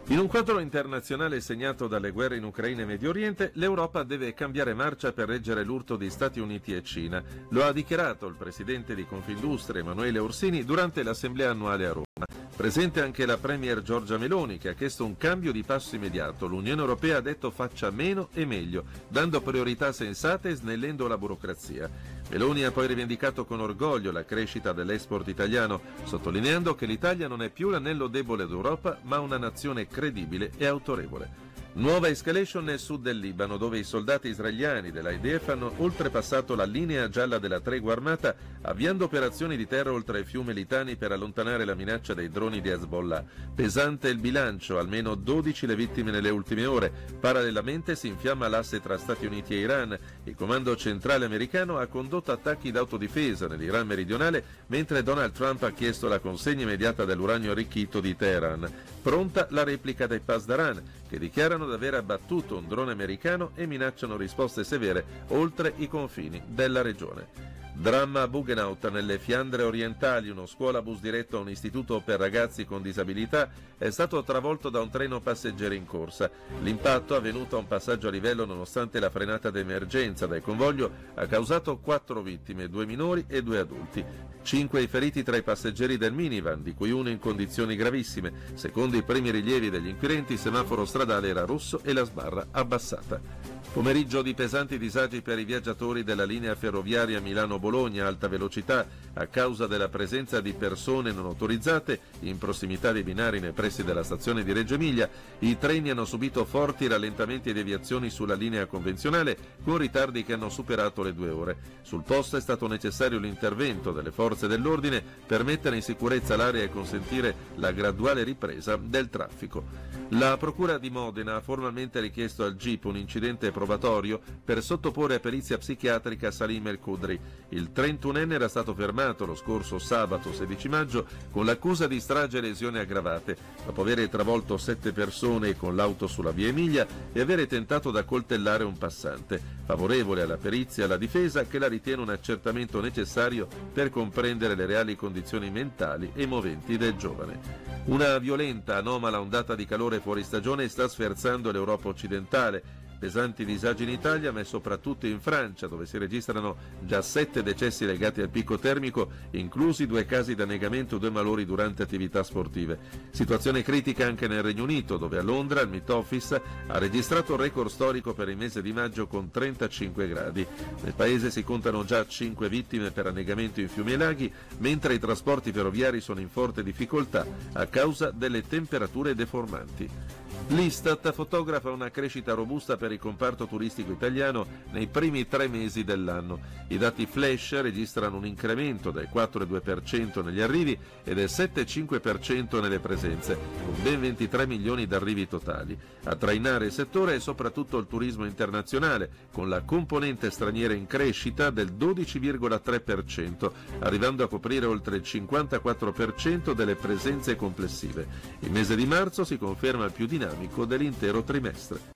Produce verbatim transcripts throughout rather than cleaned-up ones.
In un quadro internazionale segnato dalle guerre in Ucraina e Medio Oriente, l'Europa deve cambiare marcia per reggere l'urto di Stati Uniti e Cina. Lo ha dichiarato il presidente di Confindustria Emanuele Orsini durante l'assemblea annuale a Roma. Presente anche la premier Giorgia Meloni, che ha chiesto un cambio di passo immediato. L'Unione Europea ha detto faccia meno e meglio, dando priorità sensate e snellendo la burocrazia. Meloni ha poi rivendicato con orgoglio la crescita dell'export italiano, sottolineando che l'Italia non è più l'anello debole d'Europa, ma una nazione credibile e autorevole. Nuova escalation nel sud del Libano, dove i soldati israeliani dell'I D F hanno oltrepassato la linea gialla della tregua armata, avviando operazioni di terra oltre il fiume Litani per allontanare la minaccia dei droni di Hezbollah. Pesante il bilancio, almeno dodici le vittime nelle ultime ore. Parallelamente si infiamma l'asse tra Stati Uniti e Iran. Il comando centrale americano ha condotto attacchi d'autodifesa nell'Iran meridionale, mentre Donald Trump ha chiesto la consegna immediata dell'uranio arricchito di Teheran. Pronta la replica dei Pasdaran, che dichiarano di aver abbattuto un drone americano e minacciano risposte severe oltre i confini della regione. Dramma a Bugenhout, nelle Fiandre orientali. Uno scuolabus diretto a un istituto per ragazzi con disabilità è stato travolto da un treno passeggeri in corsa. L'impatto, avvenuto a un passaggio a livello nonostante la frenata d'emergenza del convoglio, ha causato quattro vittime, due minori e due adulti. Cinque i feriti tra i passeggeri del minivan, di cui uno in condizioni gravissime. Secondo i primi rilievi degli inquirenti, il semaforo stradale era rosso e la sbarra abbassata. Pomeriggio di pesanti disagi per i viaggiatori della linea ferroviaria Milano-Bologna alta velocità a causa della presenza di persone non autorizzate in prossimità dei binari nei pressi della stazione di Reggio Emilia. I treni hanno subito forti rallentamenti e deviazioni sulla linea convenzionale con ritardi che hanno superato le due ore. Sul posto è stato necessario l'intervento delle forze dell'ordine per mettere in sicurezza l'area e consentire la graduale ripresa del traffico. La Procura di Modena ha formalmente richiesto al G I P un incidente probatorio per sottoporre a perizia psichiatrica Salim El Khudri. Il trentunenne era stato fermato lo scorso sabato sedici maggio con l'accusa di strage e lesioni aggravate, dopo aver travolto sette persone con l'auto sulla via Emilia e avere tentato di accoltellare un passante. Favorevole alla perizia e alla difesa, che la ritiene un accertamento necessario per comprendere le reali condizioni mentali e moventi del giovane. Una violenta, anomala ondata di calore fuori stagione sta sferzando l'Europa occidentale. Pesanti disagi in Italia, ma soprattutto in Francia, dove si registrano già sette decessi legati al picco termico, inclusi due casi di annegamento e due malori durante attività sportive. Situazione critica anche nel Regno Unito, dove a Londra il Met Office ha registrato un record storico per il mese di maggio con trentacinque gradi. Nel paese si contano già cinque vittime per annegamento in fiumi e laghi, mentre i trasporti ferroviari sono in forte difficoltà a causa delle temperature deformanti. L'Istat fotografa una crescita robusta per il comparto turistico italiano nei primi tre mesi dell'anno. I dati flash registrano un incremento del quattro virgola due per cento negli arrivi e del sette virgola cinque per cento nelle presenze, con ben ventitré milioni di arrivi totali. A trainare il settore è soprattutto il turismo internazionale, con la componente straniera in crescita del dodici virgola tre per cento, arrivando a coprire oltre il cinquantaquattro per cento delle presenze complessive. Il mese di marzo si conferma il più dinamico dell'intero trimestre.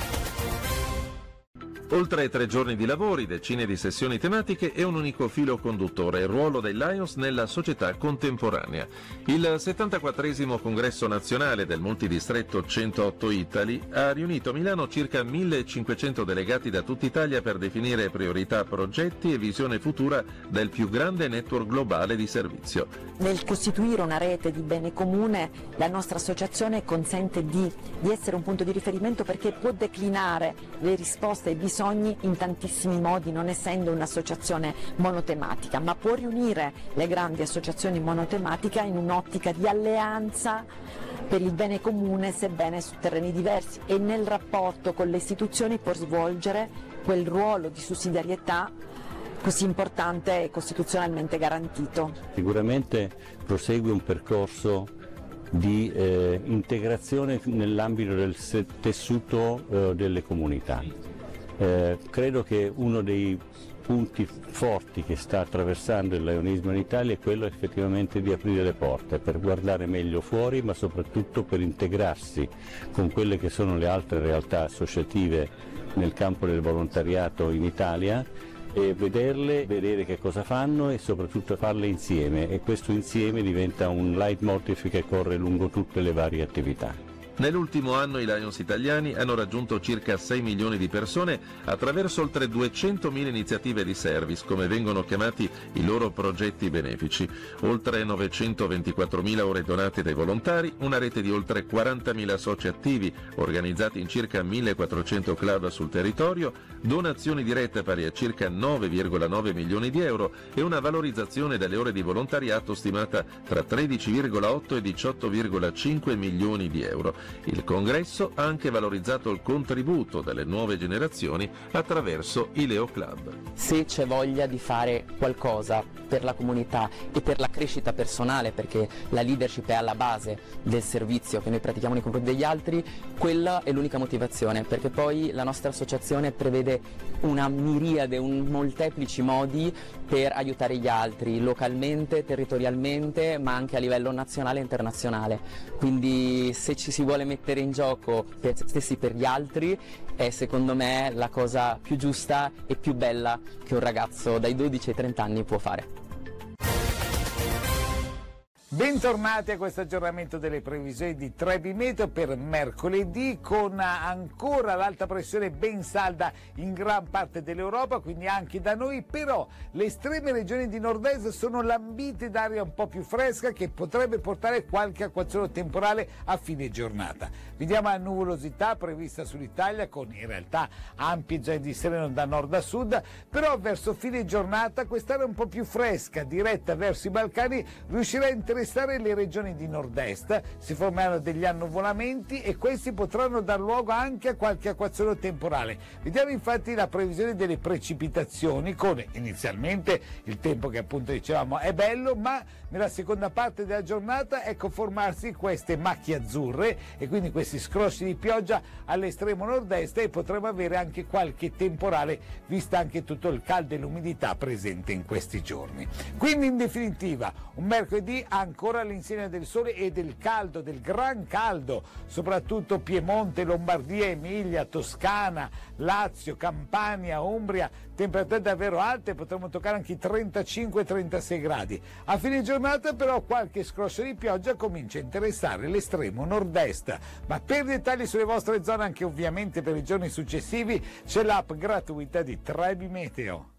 Oltre tre giorni di lavori, decine di sessioni tematiche e un unico filo conduttore, il ruolo dei Lions nella società contemporanea. Il settantaquattresimo congresso nazionale del multidistretto centootto Italy ha riunito a Milano circa millecinquecento delegati da tutta Italia per definire priorità, progetti e visione futura del più grande network globale di servizio. Nel costituire una rete di bene comune, la nostra associazione consente di, di essere un punto di riferimento, perché può declinare le risposte ai bisogni in tantissimi modi, non essendo un'associazione monotematica, ma può riunire le grandi associazioni monotematiche in un'ottica di alleanza per il bene comune, sebbene su terreni diversi, e nel rapporto con le istituzioni può svolgere quel ruolo di sussidiarietà così importante e costituzionalmente garantito. Sicuramente prosegue un percorso di eh, integrazione nell'ambito del tessuto eh, delle comunità. Eh, credo che uno dei punti forti che sta attraversando il Lionismo in Italia è quello effettivamente di aprire le porte per guardare meglio fuori, ma soprattutto per integrarsi con quelle che sono le altre realtà associative nel campo del volontariato in Italia e vederle, vedere che cosa fanno e soprattutto farle insieme, e questo insieme diventa un leitmotiv che corre lungo tutte le varie attività. Nell'ultimo anno i Lions italiani hanno raggiunto circa sei milioni di persone attraverso oltre duecentomila iniziative di service, come vengono chiamati i loro progetti benefici, oltre novecentoventiquattromila ore donate dai volontari, una rete di oltre quarantamila soci attivi organizzati in circa millequattrocento club sul territorio, donazioni dirette pari a circa nove virgola nove milioni di euro e una valorizzazione delle ore di volontariato stimata tra tredici virgola otto e diciotto virgola cinque milioni di euro. Il congresso ha anche valorizzato il contributo delle nuove generazioni attraverso i Leo Club. Se c'è voglia di fare qualcosa per la comunità e per la crescita personale, perché la leadership è alla base del servizio che noi pratichiamo nei confronti degli altri, quella è l'unica motivazione, perché poi la nostra associazione prevede una miriade, un molteplici modi per aiutare gli altri, localmente, territorialmente, ma anche a livello nazionale e internazionale. Quindi se ci si vuole mettere in gioco per se stessi, per gli altri, è secondo me la cosa più giusta e più bella che un ragazzo dai dodici ai trenta anni può fare. Bentornati a questo aggiornamento delle previsioni di Trebi Meteo per mercoledì, con ancora l'alta pressione ben salda in gran parte dell'Europa, quindi anche da noi, però le estreme regioni di nord-est sono lambite d'aria un po' più fresca che potrebbe portare qualche acquazzone temporale a fine giornata. Vediamo la nuvolosità prevista sull'Italia con in realtà ampie zone di sereno da nord a sud, però verso fine giornata quest'area un po' più fresca diretta verso i Balcani riuscirà a interessare le regioni di nord-est, si formeranno degli annuvolamenti e questi potranno dar luogo anche a qualche acquazzone temporale. Vediamo infatti la previsione delle precipitazioni, con inizialmente il tempo che appunto dicevamo è bello, ma nella seconda parte della giornata ecco formarsi queste macchie azzurre e quindi questi scrosci di pioggia all'estremo nord-est, e potremo avere anche qualche temporale vista anche tutto il caldo e l'umidità presente in questi giorni. Quindi in definitiva un mercoledì ancora all'insegna del sole e del caldo, del gran caldo, soprattutto Piemonte, Lombardia, Emilia, Toscana, Lazio, Campania, Umbria, temperature davvero alte, potremo toccare anche i trentacinque trentasei gradi. A fine giornata però qualche scroscio di pioggia comincia a interessare l'estremo nord-est. Ma per dettagli sulle vostre zone, anche ovviamente per i giorni successivi, c'è l'app gratuita di Trebi Meteo.